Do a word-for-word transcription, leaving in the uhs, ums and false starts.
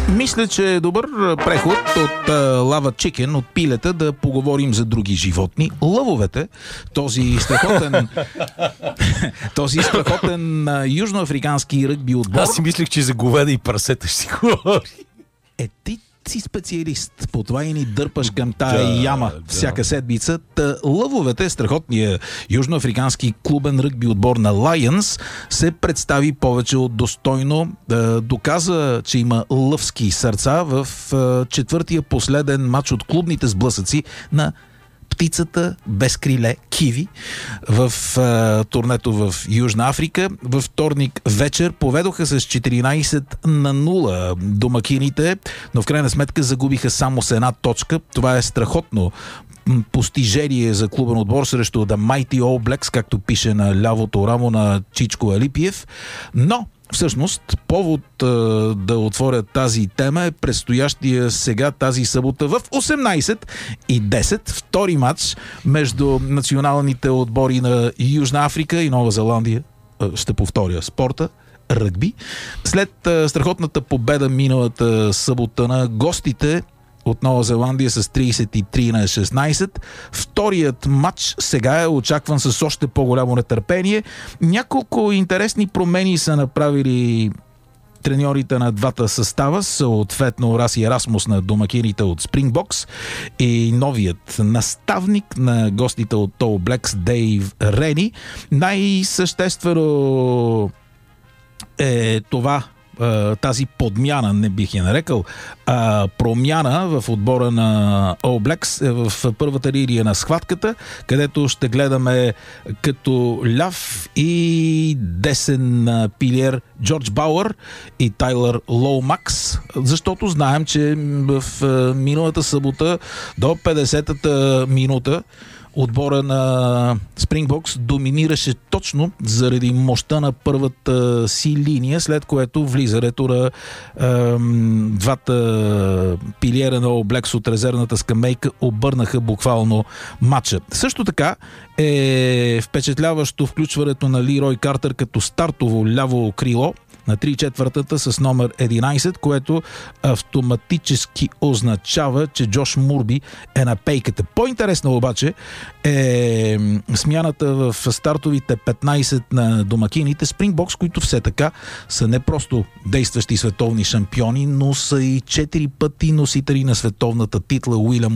Мисля, че е добър преход от лава чикен, от пилета, да поговорим за други животни. Лъвовете, този страхотен този страхотен южноафрикански ръгби отбор. Аз си мислех, че за говеда и прасета ще си говори. Е, ти си специалист. По това и ни дърпаш към тая да, яма да. всяка седмица. Та, лъвовете, страхотния южноафрикански клубен ръгби отбор на Lions, се представи повече от достойно. Да, доказа, че има лъвски сърца в а, четвъртия последен матч от клубните сблъсъци на птицата без криле Киви в а, турнето в Южна Африка. Във вторник вечер поведоха с четиринайсет на нула домакините, но в крайна сметка загубиха само с една точка. Това е страхотно постижение за клубен отбор срещу The Mighty All Blacks, както пише на лявото рамо на Чичко Алипиев. Но всъщност, повод а, да отворя тази тема е предстоящия сега тази събота в осемнайсет и десет втори матч между националните отбори на Южна Африка и Нова Зеландия. А, ще повторя спорта. Ръгби. След а, страхотната победа миналата събота на гостите от Нова Зеландия с трийсет и три на шестнайсет. Вторият матч сега е очакван с още по-голямо нетърпение. Няколко интересни промени са направили треньорите на двата състава, съответно Раси Ерасмус на домакините от Спрингбокс и новият наставник на гостите от All Blacks Дейв Рени. Най-съществено е това, тази подмяна, не бих я нарекал, а, промяна в отбора на All Blacks в първата линия на схватката, където ще гледаме като ляв и десен пилиер Джордж Бауър и Тайлър Лоумакс, защото знаем, че в миналата събота до петдесетата минута отбора на Спрингбокс доминираше точно заради мощта на първата си линия, след което влизането на е, двата пилиера на All Blacks от резервната скамейка обърнаха буквално матча. Също така е впечатляващо включването на Лирой Картер като стартово ляво крило на три четвъртата с номер единайсет, което автоматически означава, че Джош Мурби е на пейката. По-интересно обаче е смяната в стартовите петнайсет на домакините Спрингбокс, които все така са не просто действащи световни шампиони, но са и четири пъти носители на световната титла Уилям